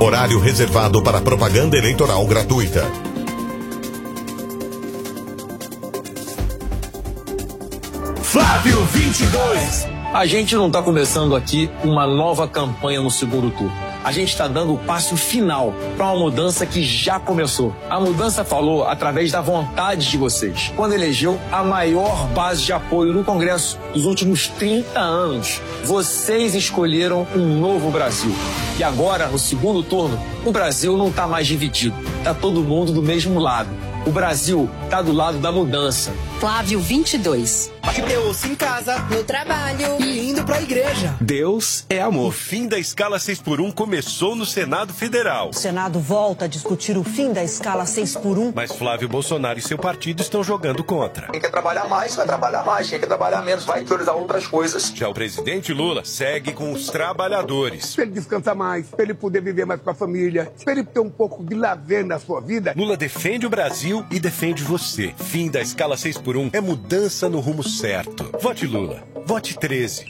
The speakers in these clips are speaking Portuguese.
Horário reservado para propaganda eleitoral gratuita. Flávio 22. A gente não está começando aqui uma nova campanha no segundo turno. A gente está dando o passo final para uma mudança que já começou. A mudança falou através da vontade de vocês, quando elegeu a maior base de apoio no Congresso dos últimos 30 anos. Vocês escolheram um novo Brasil. E agora, no segundo turno, o Brasil não está mais dividido. Está todo mundo do mesmo lado. O Brasil está do lado da mudança. Flávio 22. Eu ouço em casa, no trabalho e indo pra igreja. Deus é amor. O fim da escala 6x1 começou no Senado Federal. O Senado volta a discutir o fim da escala 6x1. Mas Flávio Bolsonaro e seu partido estão jogando contra. Quem quer trabalhar mais, vai trabalhar mais. Quem quer trabalhar menos, vai priorizar outras coisas. Já o presidente Lula segue com os trabalhadores. Para ele descansar mais, para ele poder viver mais com a família, para ele ter um pouco de lazer na sua vida. Lula defende o Brasil e defende você. Fim da escala 6x1 é mudança no rumo certo. Vote Lula. Vote 13.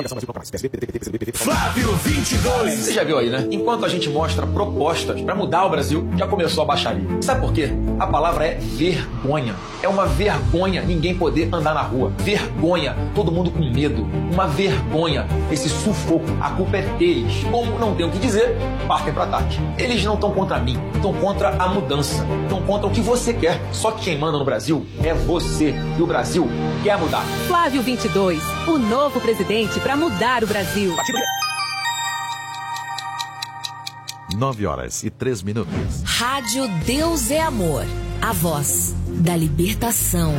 Flávio 22. Você já viu aí, né? Enquanto a gente mostra propostas para mudar o Brasil, já começou a baixaria. Sabe por quê? A palavra é vergonha. É uma vergonha ninguém poder andar na rua. Vergonha, todo mundo com medo. Uma vergonha, esse sufoco. A culpa é deles. Como não tem o que dizer, partem para ataque. Eles não estão contra mim, estão contra a mudança. Estão contra o que você quer. Só que quem manda no Brasil é você. E o Brasil quer mudar. Flávio 22, o novo presidente para mudar o Brasil. 9h03. Rádio Deus é Amor. A voz da libertação.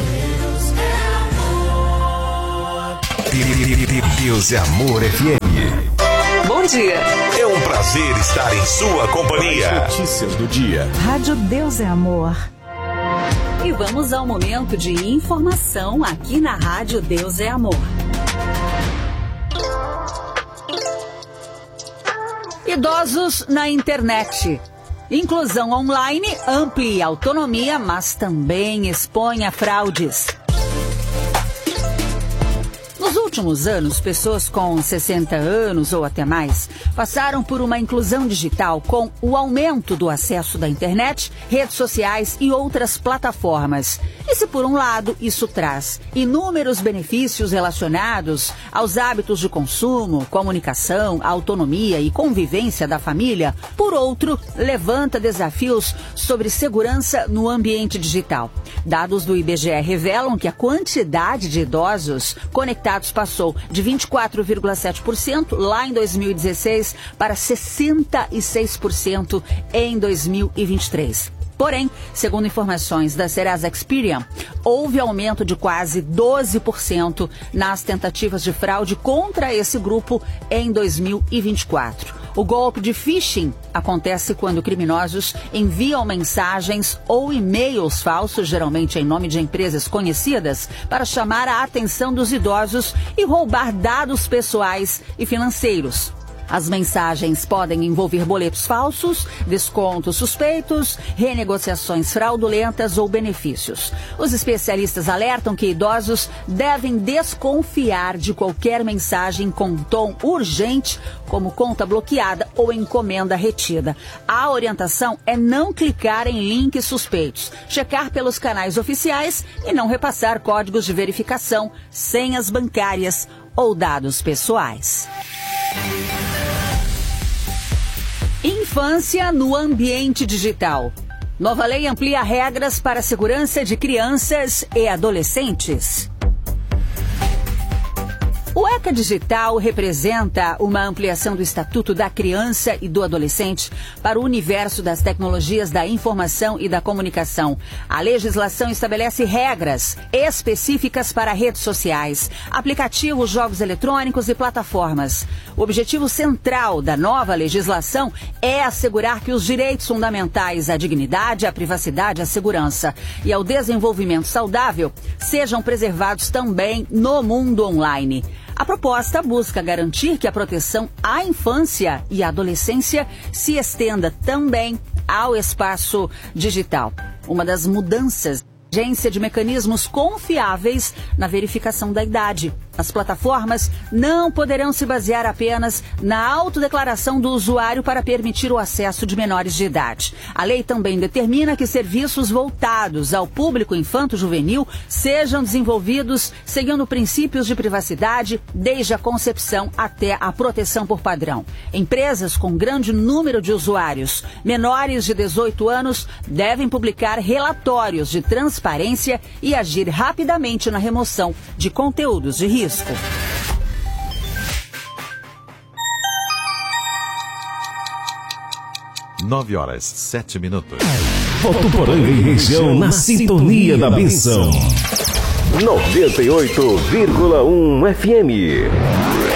Deus é Amor FM. Bom dia. É um prazer estar em sua companhia. As notícias do dia. Rádio Deus é Amor. E vamos ao momento de informação aqui na Rádio Deus é Amor. Idosos na internet. Inclusão online amplia autonomia, mas também expõe a fraudes. Nos últimos anos, pessoas com 60 anos ou até mais passaram por uma inclusão digital com o aumento do acesso da internet, redes sociais e outras plataformas. E se por um lado isso traz inúmeros benefícios relacionados aos hábitos de consumo, comunicação, autonomia e convivência da família, por outro, levanta desafios sobre segurança no ambiente digital. Dados do IBGE revelam que a quantidade de idosos conectados passou de 24,7% lá em 2016 para 66% em 2023. Porém, segundo informações da Serasa Experian, houve aumento de quase 12% nas tentativas de fraude contra esse grupo em 2024. O golpe de phishing acontece quando criminosos enviam mensagens ou e-mails falsos, geralmente em nome de empresas conhecidas, para chamar a atenção dos idosos e roubar dados pessoais e financeiros. As mensagens podem envolver boletos falsos, descontos suspeitos, renegociações fraudulentas ou benefícios. Os especialistas alertam que idosos devem desconfiar de qualquer mensagem com tom urgente, como conta bloqueada ou encomenda retida. A orientação é não clicar em links suspeitos, checar pelos canais oficiais e não repassar códigos de verificação, senhas bancárias ou dados pessoais. Infância no ambiente digital. Nova lei amplia regras para a segurança de crianças e adolescentes. O ECA Digital representa uma ampliação do Estatuto da Criança e do Adolescente para o universo das tecnologias da informação e da comunicação. A legislação estabelece regras específicas para redes sociais, aplicativos, jogos eletrônicos e plataformas. O objetivo central da nova legislação é assegurar que os direitos fundamentais à dignidade, à privacidade, à segurança e ao desenvolvimento saudável sejam preservados também no mundo online. A proposta busca garantir que a proteção à infância e à adolescência se estenda também ao espaço digital. Uma das mudanças é a exigência de mecanismos confiáveis na verificação da idade. As plataformas não poderão se basear apenas na autodeclaração do usuário para permitir o acesso de menores de idade. A lei também determina que serviços voltados ao público infanto-juvenil sejam desenvolvidos seguindo princípios de privacidade, desde a concepção até a proteção por padrão. Empresas com grande número de usuários menores de 18 anos devem publicar relatórios de transparência e agir rapidamente na remoção de conteúdos de risco. 9h07. Votuporanga e região na sintonia da benção. 98,1 FM.